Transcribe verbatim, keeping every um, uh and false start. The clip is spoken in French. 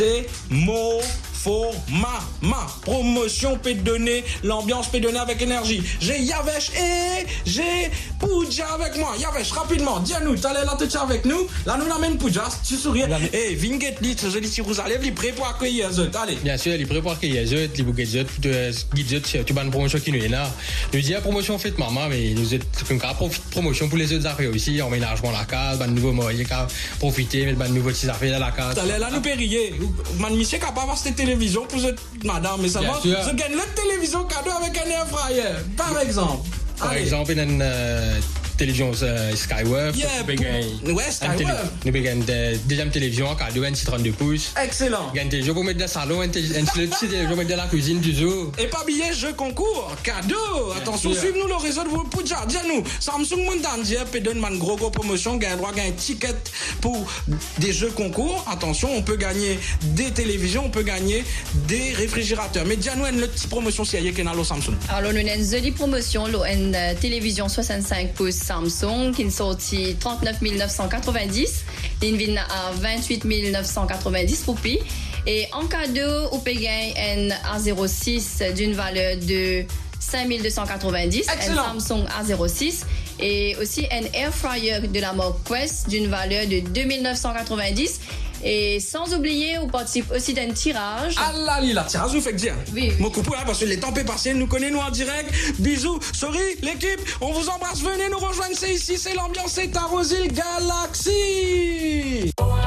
C'est mot faux ma ma promotion peut donner l'ambiance peut donner avec énergie. J'ai Yavesh et j'ai Pouja avec moi. Yavesh, rapidement, dis-nous, tu allais là tout avec nous. Là nous l'amène Pouja, tu souris. Eh, Vinget lit, je dis si vous allez, il est prêt pour accueillir les autres. Allez. Bien sûr, il est prêt pour accueillir les autres, il vous guide les autres, guide les autres, tu vas une promotion qui nous est là. Nous disons promotion faite maman, mais nous êtes comme promotion pour les autres affaires aussi, emménagement la case, ban nouveau moyen, profiter, mettre ban nouveau petits affaires dans la case. Allez là nous périer. Man monsieur capable d'avoir cette télévision pour cette madame, mais ça va. Je gagne l'autre télévision cadeau avec un air fryer, par exemple. Par Allez. exemple, une euh, télévision euh, Skywave. Yeah, nous pour... ouais, Skywave. Nous avons une deuxième télévision en cadeau, une trente-deux pouces. Excellent. Il y a une télévision pour mettre dans le salon, une télévision pour mettre dans la cuisine du jour. Et pas billet, jeu concours, cadeau. Attention, suivez-nous le réseau de vos Pouja. Dis-nous, Samsung Montandier peut donner une grosse promotion, gagne droit, gagne un ticket pour des jeux concours. Attention, on peut gagner des télévisions, on peut gagner des réfrigérateurs. Mais dis-nous une petite promotion si il y a quelqu'un Samsung. Alors, nous avons une jolie promotion, une télévision soixante-cinq pouces Samsung qui est sortie trente-neuf mille neuf cent quatre-vingt-dix. Il vient à vingt-huit mille neuf cent quatre-vingt-dix pour pi. Et en cadeau, vous pouvez gagner un A zéro six d'une valeur de cinq mille deux cent quatre-vingt-dix. Excellent. Un Samsung A zéro six. Et aussi un Air Fryer de la marque Quest d'une valeur de deux mille neuf cent quatre-vingt-dix. Et sans oublier, on participe aussi d'un tirage. Ah là, là, tirage, vous faites dire. Oui, oui. Mon couple, hein, parce que les temps passés, nous connaissons nous en direct. Bisous, sorry, l'équipe, on vous embrasse. Venez nous rejoindre, c'est ici, c'est l'ambiance, c'est Tarosil Galaxy.